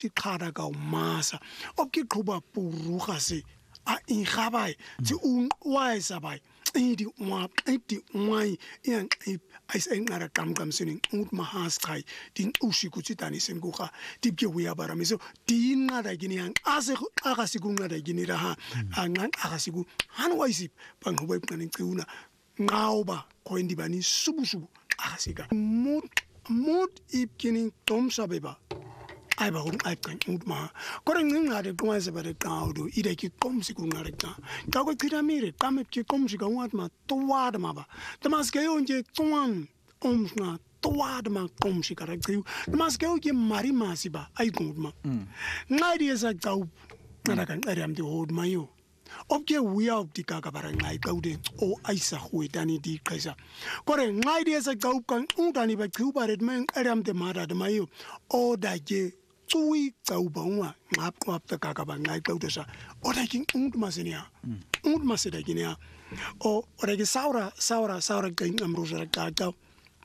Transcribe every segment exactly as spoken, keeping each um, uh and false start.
ti khara ka umasa op ke qhuba puruga se a ingabai ti un wise abai idi wa idi wai yang is engara kam kam sinin ut mahas kai din ushi kutitani senguga tipke wiya baramiso din ngada gini yang ase agasigu ngada gini raha angan agasigu han waisip pang hubay kanin kiuna ngauba ko indi bani subu subu agasiga mut mut ip kinin tom sabeba ai ba hung ai kan ut ma korang nga de kwa se ba de ka do ide ki kom si ku nga de ka ka ko kira mire kam ki kom si ka wat ma to wad ma ba de mas ke on je twan om na to wad ma kom si ka ra ki de mas ke o ki mari ma si ba ai ku ma nga de sa ka na kan ari am de hod ma yo op ke wi op di ka ka ba ngai ka de o ai sa hu tani di kaisa kore ngai de sa ka kan u tani ba ku ba re men ari am de ma da de ma yo o da je Tui tau baunga ngap ngap ta kaka ba ngai kau desa ora king ung masenia ung maseda ginia o ora ki saura saura saura king amrosa ka ka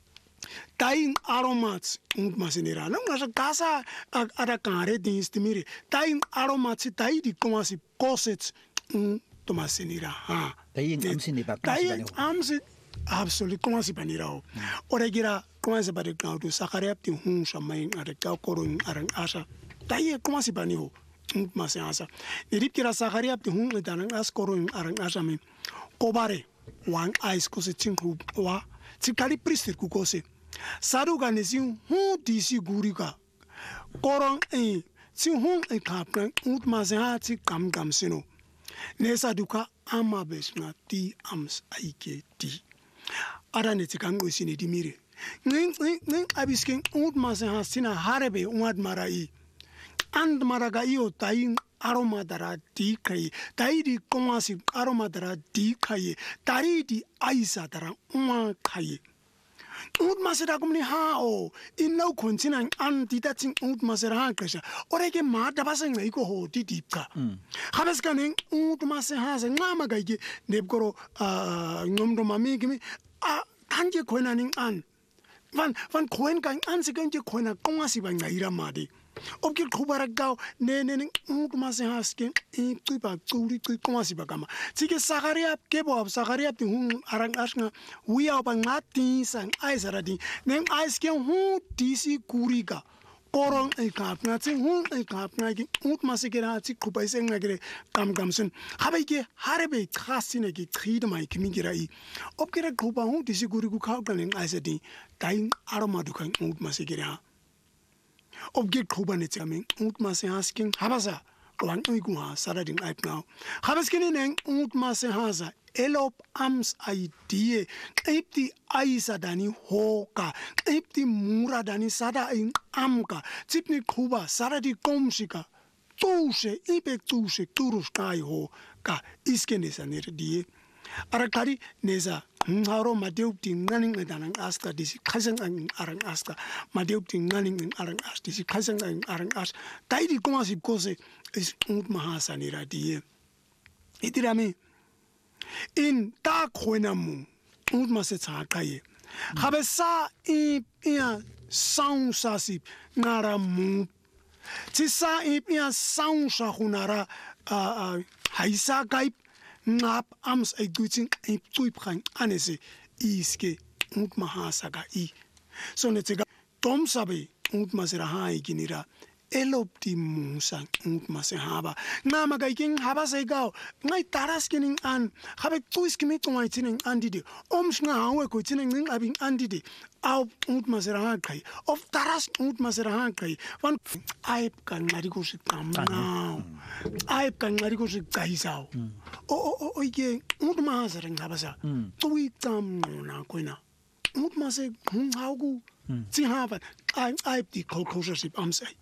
tain aromats ung masenera não nasa casa ada kare din stimire tain aromats tai di komasi kosets ung tomasenera ha tain amsini ba tain amsi absolutely komasi panirao ora gira Komasi ba de kau tu sakariap ti hun samain ada kau korun arang asa tai komasi ba ni ho masi asa dirip kira sakariap ti hun etanang as korun arang asa mi kobare wang ais ko se chinghu wa chikali pristir ku ko se saru ga ne si hun di si guri ka korong e si hun e kap kan ut masi ha chi kam kam sino ne sa duka ama besna ti ams aike ti ara ne chikang go sini di mire Ning ning ning abisking ut masa hasina harebe umat marai and maraga io tai aroma dara di kai tai di komasi aroma dara di kai tari di aisa dara uma kai ut masera kumni ha o inno konchina an di taching ut masera ha kasha oreke ma da basang ngai ko ho di dipka habes kaning ut masa ha sa ngama ga ge nebgoro ngomdo mami kimi a tanje koinaning an van van koen kan anse kan je koena kongasi ba ngaira madi opke khubara gao ne ne ne ung mase haske e tu ba turi tu kongasi ba kama chike sagaria ke bo sagaria ti hun arang asnga wiya ba ngati sang aisara di nem aiske hu tisi kuriga korong e kap na chi hun e kap na ki ung mase ke ra chi khubai seng na gre kam kam sun habai ke harebe khasine ki khid mai kimi girai opke ra khuba hu tisi kurigu khau kan aisadi Tain aroma dukan ung mase ke ra opke khuba ne chame ung mase asking habasa wan ui ku ha sarading aip now habas kini neng ung mase hasa elop ams idea ipti aisa dani hoka ipti mura dani sada in amka chipni khuba saradi komsika tuse ipe tuse turus kai ho ka iskene sanir die arakari neza ngaro madeuti nganing nganang asta disi khasang ang arang asta madeuti nganing arang asta disi khasang ang arang as taidi komasi kose is ung mahasa niradi itirami in ta khoinamu ung mase chakaye habesa i ia sound sasi ngaramu tisa i ia sound sa hunara haisa kai ngap ams ay guting ay tuip khang anese iske ung mahasa ga i so ne tega tom sabe ung masera hai ginira elopti musang ung masehaba nama ga king haba sai gao ngai taras kining an habe tuis kimi tongai tining andidi oms nga hawe ko tining ning abing andidi au ung masera ha kai of taras ung masera ha kai van aip kan ngari ko sik kam na aip kan ngari ko sik kai sao o o o ige ung masera ngaba sa tui tam na koina ung mase hung haugu ti haba ai aip di kokosip am sai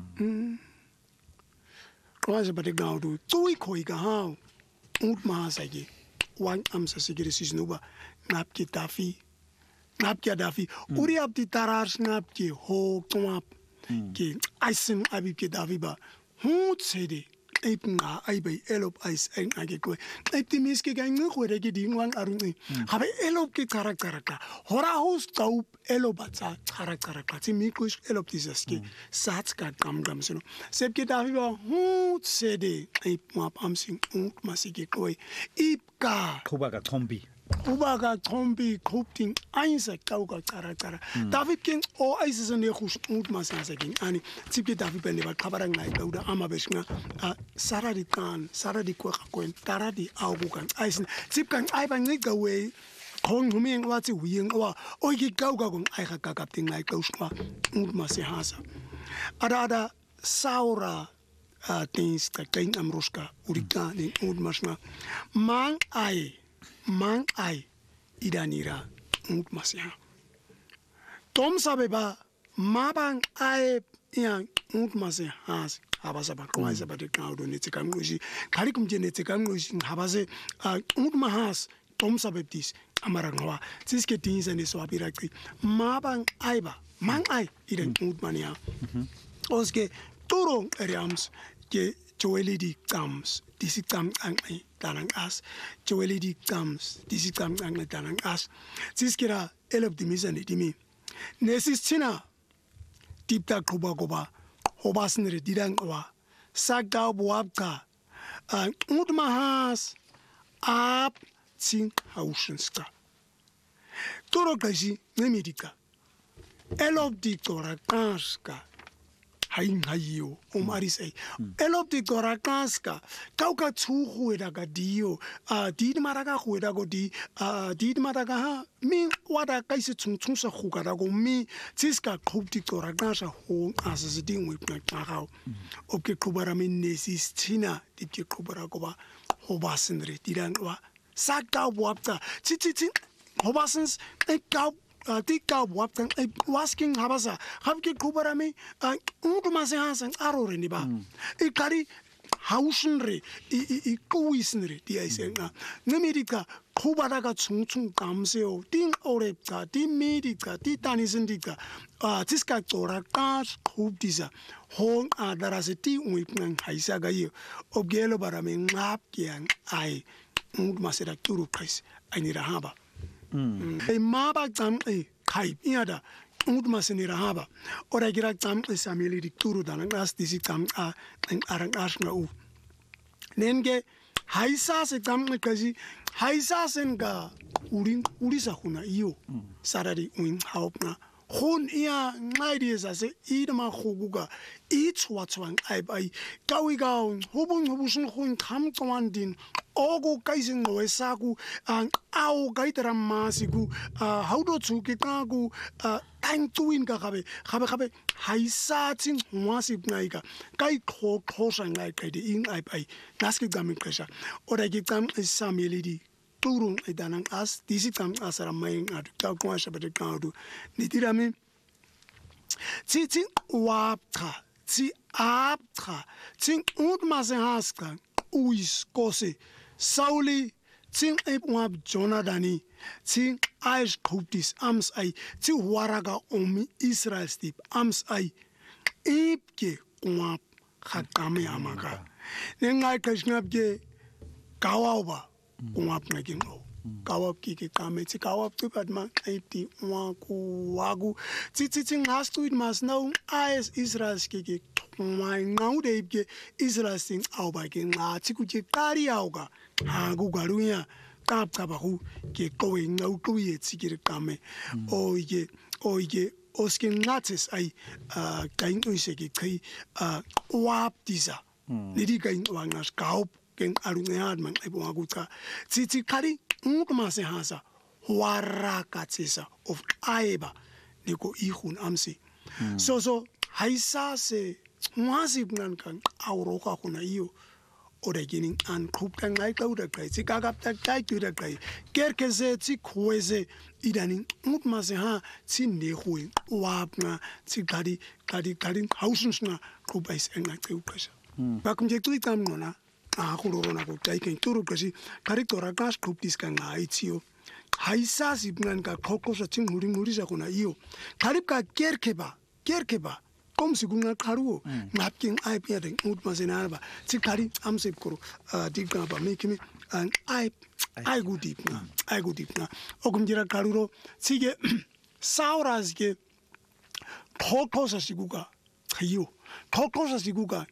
Kwasa ba de gaudu tui koi ga hao ut ma sa ge wan am sa sigire sisnuba nap ki tafi nap ki dafi uri ap ti tarar snap ki ho twap ki aisen abi ki dafi ba hu tsede nga ai by elop ice en age ko ek die mens kyk ang go re ke ding wang arung ga ba elop ke tsara tsara ka hora host kaup elop tsa tsara tsara ka tsi mi ko elop disaski sats ka kam kam sino sep ke davi ba hu sede ai ma pam sing unk masike ko ip ka kuba ka tombi Ubaga tombi kopting einsa kauga tsara tsara David king o aisa ne khus ut masasa king ani tipke David bende ba khabara ngai kauda ama besnga sara di kan sara di ko ko tara di augu kan aisa tipkan ai ba ngai gawe khong humeng wa tsi wieng wa o ki kauga gong ai kha ka ting ngai kausma ut masasa ada ada saura things ka kain amroska urika ni ut masma mang ai mang ai idanira ut masya tom sabe ba mabang ai yang ut masya has habasa ba kwa sa ba de kaudo ne tsikam ngoji khari kum je ne tsikam ngoji habase ut mahas tom sabe dis amara ngwa tsiske tinza ne so abira kri mabang ai ba mang ai idan ut mania oske turong ariams ke Joeli di comes, this is come ang ay tanang as. Joeli di comes, this is come ang ay tanang as. Sis kira elop di misa ni di mi. Nesis china, tipta kuba kuba, hobas nire didang awa. Sagdaw buwab ka, ut mahas, ap tsing hausens ka. Toro kasi nemidika. Elop di korakans ka. Hain hayo umari sai elop de gorakanska kauka tsuhu daga dio a di maraga hu daga di a di maraga ha mi wada kaise tsung tsung sa hu daga mi tsiska khop di gorakansa ho asas ding wi na tagaw oke kubara min nesis china di ke kubara ko ba hobasenre diran wa sakka wapta chi chi chi hobasens e ka tika wapkan wasking habasa habke kubarami ungu masehansan arore ni ba ikari hausenre i kuisnre di aisenga namerika kubaraga chungchung kamseo ting orepka di medika di tanisendika tiska tora kas kubdisa hong adarase ti uipnang haisaga yo obgelo barame ngap kyang ai ungu masera turu kais ainira haba Ei maba jam ei kai iada ut masini rahaba ora gira jam samili di turu dan as disi jam a en arang as na u nenge haisa se jam kasi haisa sen ga urin urisa huna iyo sarari uin haupna hon ia ngai di sa se idama khoguga i chwa chwang ai bai kawi ga hobun hobusun hon kam twandin ogo kaising no saku ang au gaitara masiku haudo chuki kagu tang tuin ka kabe kabe kabe haisa chin wasi ngai ka kai kho kho sang ngai kai di ing ai bai naski gamin kresha ora gi kam samili di turun idanang as disi kam asara mai adu ka ko asha bade kaudu nitirame chi chi wapta chi apta chin ut masen haska uis kose Sauli ting ep wap Jonadani ting aish koptis ams ai ti waraga omi Israel stip ams ai ep ke wap khakame amaga nengai kashnap ke kawaba wap ngin o kawap ki ke kame ti kawap tu padma ep ti waku wagu ti ti ting hastu it mas now aish Israel ke ke mai ngau de ke Israel sing au ba ke nga ti ku ke kari auga ha gu garuya kap kabahu ke ko ngau ko ye tsikir kame o ye o ye oskin nates ai kain uise ke kai wap disa nidi kain wangas kaup ken arunga man ai bongaguta tsi kari nguma se hasa waraka tsisa of aiba niko ihun amsi so so haisa se mwasi bnan kan auroka kuna iyo ora ginin an krup kan ngai kauda kai si kagap tak tai tuda kai kerke ze si khoeze idanin mut ma se ha si ne hui wapna si kadi kadi kadi hausens na krup is en ngai kasa ba kum je tu itam no na a khuroro na ko tai ken turu kasi kari tora gas krup dis kan ngai tio haisa si bnan ka khoko sa ching huri huri sa kuna iyo kari ka kerke ba kerke ba komsi kunga qaruo ngapking ai pia ding ut masena ba tikari am se koro deep ga ba make me ai ai go deep na ai go deep na okum jira qaruro sige sauras ke khokosa siguga hiyo khokosa siguga